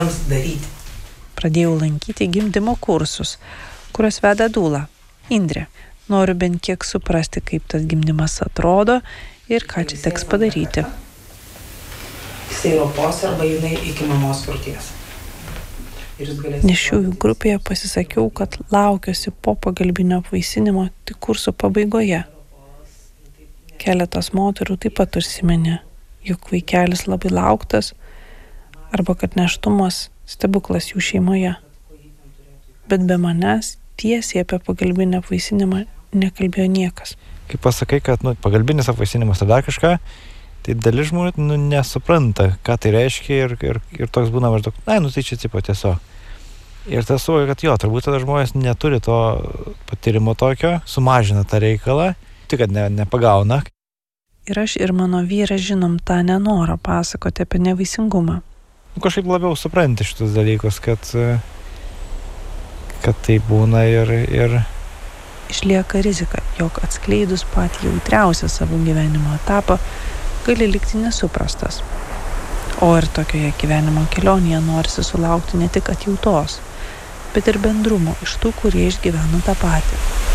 daryti. Pradėjau lankyti gimdymo kursus, kuriuos veda dūla, Indrė. Noriu bent kiek suprasti, kaip tas gimdymas atrodo ir ką čia teks padaryti. Jisai ropos arba jinai iki mamos krūties. Nėščiųjų grupėje pasisakiau, kad laukiuosi po pagalbinio apvaisinimo tik kurso pabaigoje. Keletas moterų taip pat užsiminė, jog vaikelis labai lauktas arba kad nėštumas stebuklas jų šeimoje. Bet be manęs tiesiai apie pagalbinį apvaisinimą nekalbėjo niekas. Kai pasakai, kad pagalbinis apvaisinimas ar dar kažką, tai dalis žmonių nesupranta, ką tai reiškia ir toks būna maždaug, tai čia tipo tiesiog. Ir tas suvokia, kad turbūt tada žmonės neturi to patyrimo tokio, sumažina tą reikalą, tik kad nepagauna. Ir aš ir mano vyras žinom tą nenorą pasakoti apie nevaisingumą. Kažkaip labiau supranti šitus dalykus, kad tai būna ir... Išlieka rizika, jog atskleidus patį jautriausią savo gyvenimo etapą gali likti nesuprastas. O ir tokioje gyvenimo kelionėje norisi sulaukti ne tik atjautos, bet ir bendrumo iš tų, kurie išgyvena tą patį.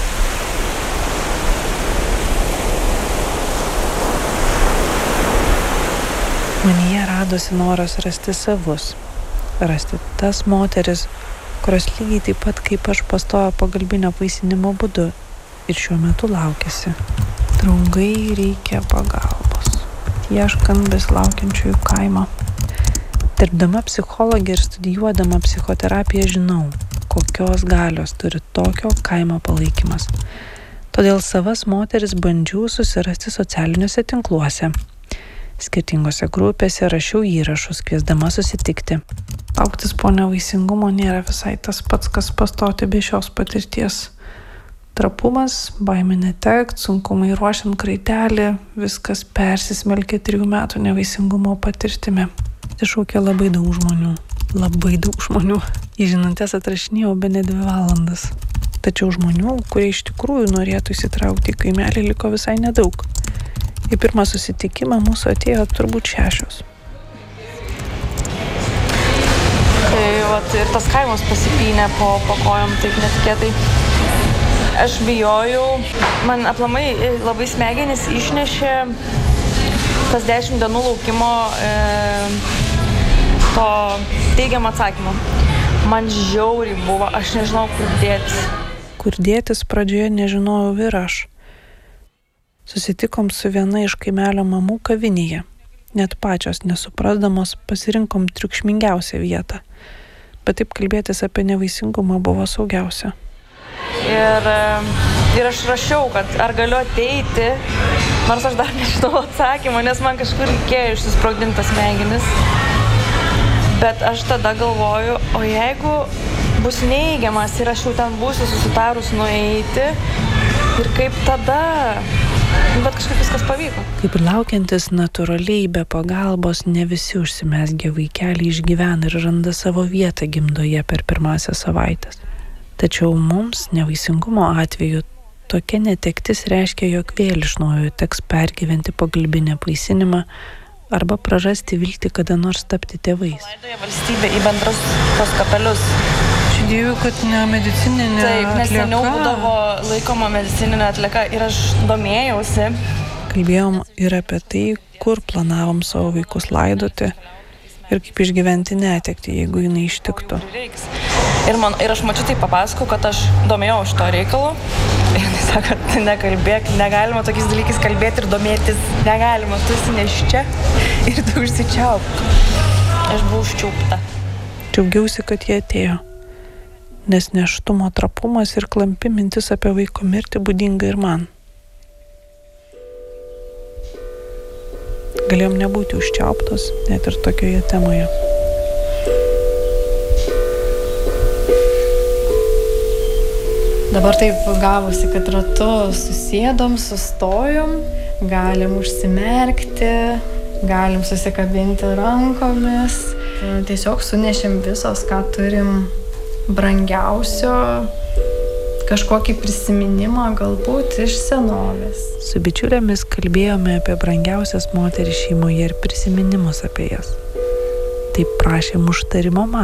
Manyje radosi noras rasti savus, rasti tas moteris, kurios lygiai taip pat kaip aš pastojo pagalbinio apvaisinimo būdu ir šiuo metu laukiasi. Draugai, reikia pagalbos. Ieškant besilaukiančiųjų kaimo. Dirbdama psichologė ir studijuodama psichoterapiją žinau, kokios galios turi tokio kaimo palaikymas. Todėl savas moteris bandžiau susirasti socialiniuose tinkluose. Skirtingose grupėse rašiau įrašus, kviesdama susitikti. Lauktis po nevaisingumo nėra visai tas pats, kas pastoti be šios patirties. Trapumas, baimė netekt, sunkumai ruošiant kraitelį, viskas persismelkė 3 metų nevaisingumo patirtimi. Tai šaukė labai daug žmonių. Į žinutes atrašinėjau bene 2 valandas. Tačiau žmonių, kurie iš tikrųjų norėtų įsitraukti į kaimelį, liko visai nedaug. Į pirmą susitikimą mūsų atėjo turbūt 6. Ir tas kaimas pasipynė po kojom taip netikėtai. Aš bijojau, man aplamai labai smegenis išnešė tas 10 dienų laukimo to teigiamo atsakymo. Man žiauriai buvo, aš nežinau, kur dėtis. Kur dėtis pradžioje nežinojau ir aš. Susitikom su viena iš kaimelio mamų kavinėje. Net pačios nesuprasdamos pasirinkom triukšmingiausią vietą. Bet taip kalbėtis apie nevaisingumą buvo saugiausia. Ir aš rašiau, kad ar galiu ateiti, nors aš dar nežinau atsakymą, nes man kažkur reikėjo išsisprogdinti tas smegenis. Bet aš tada galvoju, o jeigu bus neigiamas ir aš jau ten būsiu susitarus nueiti, ir kaip tada? Bet kažkaip viskas pavyko. Kaip ir laukiantis natūraliai be pagalbos, ne visi užsimezgę vaikelį išgyvena ir randa savo vietą gimdoje per pirmąsias savaitės. Tačiau mums, nevaisingumo atveju, tokia netektis reiškia, jog vėl iš naujo teks pergyventi pagalbinį apvaisinimą arba prarasti viltį kada nors tapti tėvais. Laidoja valstybė į bendrus tos kapelius. Dėjau, kad ne medicininė atlieka. Taip, nes seniau būdavo laikoma medicininė atlieka ir aš domėjausi. Kalbėjom ir apie tai, kur planavom savo vaikus laidoti ir kaip išgyventi netektį, jeigu jinai ištiktų. Ir aš mačiau tai papasakau, kad aš domėjau šito reikalu. Ir jinai sako, nekalbėk, negalima tokiais dalykais kalbėti ir domėtis. Negalima, tu esi neščia ir tu užsičiaupk. Aš buvau užčiaupta. Džiaugiausi, kad jie atėjo. Nes nėštumo trapumas ir klampi mintis apie vaiko mirtį būdinga ir man. Galėjom nebūti užčiauptos, net ir tokioje temoje. Dabar taip gavosi, kad ratu susėdom, sustojom, galim užsimerkti, galim susikabinti rankomis. Tiesiog sunešėm visos, ką turim brangiausio, kažkokį prisiminimą galbūt iš senovės. Su bičiulėmis kalbėjome apie brangiausias moteris šeimoje ir prisiminimus apie jas. Taip prašėm užtarimo man.